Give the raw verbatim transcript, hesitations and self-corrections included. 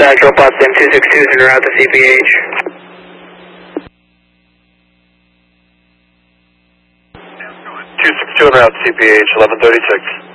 actual, Potsdam two six two is en route to C P H. two six two en route to C P H, eleven thirty-six.